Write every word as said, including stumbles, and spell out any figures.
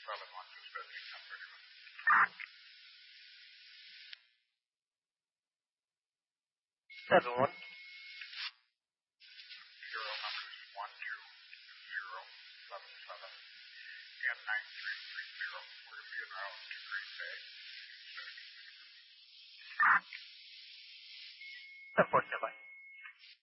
seven one, just fifteen, ten thirty-one. seven one. Serial numbers one two zero seven seven and nine three three zero. We're going to be en route to Green Bay. seven four, stand by.